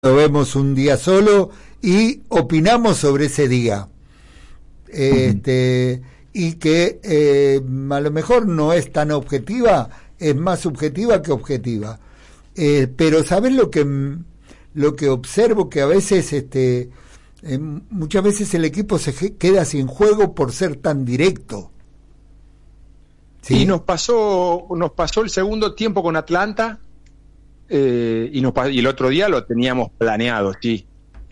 lo vemos un día solo y opinamos sobre ese día. Y que a lo mejor no es tan objetiva, es más subjetiva que objetiva. Pero ¿sabes lo que observo? Que a veces muchas veces el equipo se queda sin juego por ser tan directo. ¿Sí? Y nos pasó el segundo tiempo con Atlanta, y el otro día lo teníamos planeado, sí,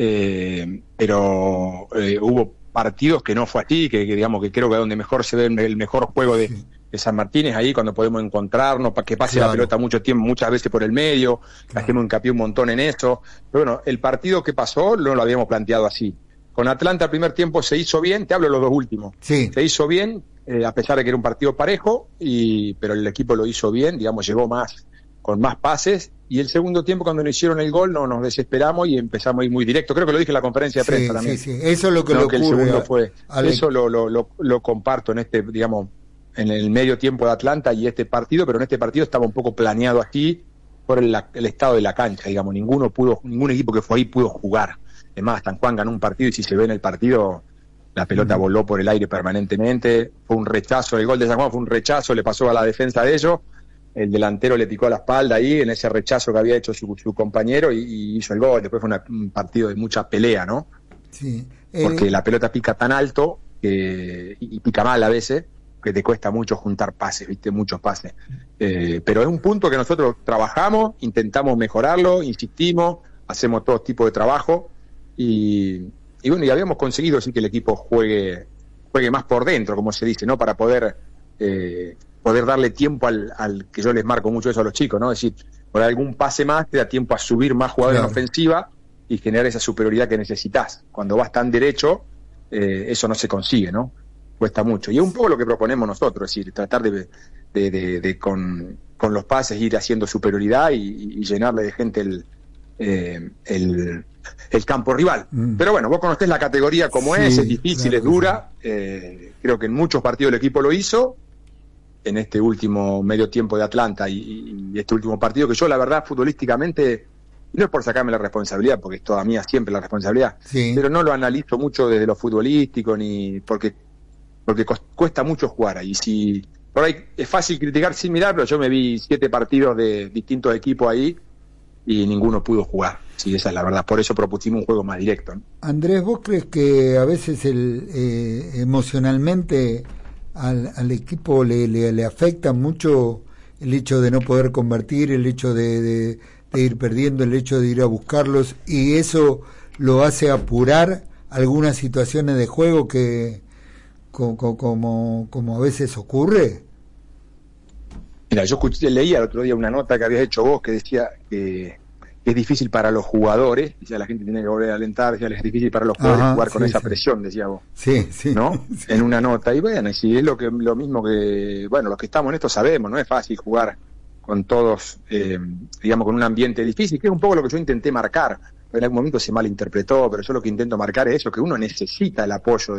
pero hubo partidos que no fue así, que digamos que creo que es donde mejor se ve el mejor juego de San Martín, es ahí cuando podemos encontrarnos, para que pase la pelota mucho tiempo, muchas veces por el medio, hacemos hincapié un montón en eso, pero bueno, el partido que pasó no lo habíamos planteado así. Con Atlanta el primer tiempo se hizo bien, te hablo de los dos últimos, se hizo bien, a pesar de que era un partido parejo, pero el equipo lo hizo bien, digamos, llegó con más pases, y el segundo tiempo cuando nos hicieron el gol nos desesperamos y empezamos a ir muy directo. Creo que lo dije en la conferencia de prensa también. Sí, eso es lo que le ocurre. El segundo fue, eso lo comparto en digamos, en el medio tiempo de Atlanta y este partido, pero en este partido estaba un poco planeado así por el estado de la cancha, digamos, ningún equipo que fue ahí pudo jugar. Además, San Juan ganó un partido y si se ve en el partido, la pelota voló por el aire permanentemente, fue un rechazo, el gol de San Juan fue un rechazo, le pasó a la defensa de ellos, el delantero le picó a la espalda ahí en ese rechazo que había hecho su compañero y hizo el gol. Después fue un partido de mucha pelea, ¿no? Sí. Porque la pelota pica tan alto y pica mal a veces que te cuesta mucho juntar pases, ¿viste? Muchos pases. Pero es un punto que nosotros trabajamos, intentamos mejorarlo, insistimos, hacemos todo tipo de trabajo y bueno, y habíamos conseguido sí que el equipo juegue más por dentro, como se dice, ¿no? Para poder darle tiempo al que yo les marco mucho eso a los chicos, ¿no? Es decir, por algún pase más te da tiempo a subir más jugadores en ofensiva y generar esa superioridad que necesitas. Cuando vas tan derecho, eso no se consigue, ¿no? Cuesta mucho. Y es un poco lo que proponemos nosotros, es decir, tratar de con los pases ir haciendo superioridad y llenarle de gente el campo rival. Pero bueno, vos conocés la categoría como es difícil, es dura. Creo que en muchos partidos el equipo lo hizo. En este último medio tiempo de Atlanta y este último partido, que yo la verdad futbolísticamente, no es por sacarme la responsabilidad, porque es toda mía siempre la responsabilidad, pero no lo analizo mucho desde lo futbolístico, ni porque cuesta mucho jugar ahí. Si por ahí es fácil criticar sin mirar, pero yo me vi 7 partidos de distintos equipos ahí y ninguno pudo jugar. Sí, esa es la verdad, por eso propusimos un juego más directo, ¿no? Andrés, ¿vos crees que a veces emocionalmente al equipo le afecta mucho el hecho de no poder convertir, el hecho de ir perdiendo, el hecho de ir a buscarlos, y eso lo hace apurar algunas situaciones de juego que como a veces ocurre? Mira, yo leía el otro día una nota que habías hecho vos que decía que es difícil para los jugadores, decía la gente tiene que volver a alentar, decía es difícil para los jugadores jugar con esa presión, decía vos. ¿No? En una nota. Y bueno, si es lo mismo que, bueno, los que estamos en esto sabemos, no es fácil jugar con todos, digamos, con un ambiente difícil, que es un poco lo que yo intenté marcar. En algún momento se malinterpretó, pero yo lo que intento marcar es eso, que uno necesita el apoyo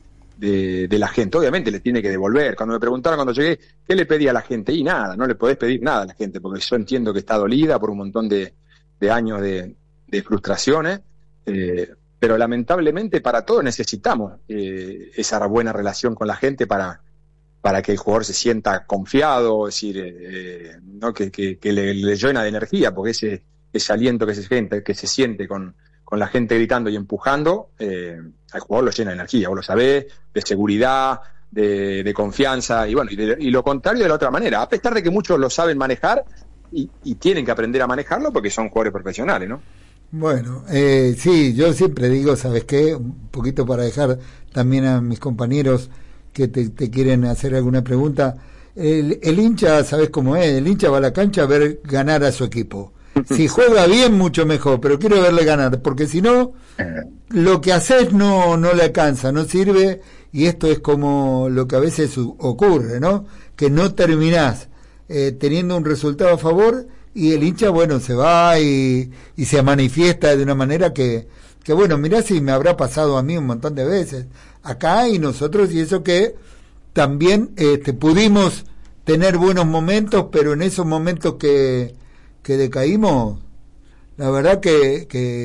de la gente. Obviamente le tiene que devolver. Cuando me preguntaron cuando llegué, ¿qué le pedí a la gente? Y nada, no le podés pedir nada a la gente, porque yo entiendo que está dolida por un montón de años de frustraciones, pero lamentablemente para todos necesitamos esa buena relación con la gente para que el jugador se sienta confiado, es decir, ¿no? que le llena de energía, porque ese aliento que se siente con la gente gritando y empujando, al jugador lo llena de energía, vos lo sabés, de seguridad, de confianza, y bueno, y lo contrario de la otra manera, a pesar de que muchos lo saben manejar, y tienen que aprender a manejarlo porque son jugadores profesionales, ¿no? Bueno, sí, yo siempre digo, ¿sabes qué? Un poquito para dejar también a mis compañeros que te quieren hacer alguna pregunta. El hincha, ¿sabes cómo es? El hincha va a la cancha a ver ganar a su equipo. Si juega bien, mucho mejor, pero quiero verle ganar, porque si no, lo que haces no le alcanza, no sirve, y esto es como lo que a veces ocurre, ¿no? Que no terminás teniendo un resultado a favor y el hincha, bueno, se va y se manifiesta de una manera que bueno, mirá si me habrá pasado a mí un montón de veces acá y nosotros, y eso que también pudimos tener buenos momentos, pero en esos momentos que decaímos la verdad que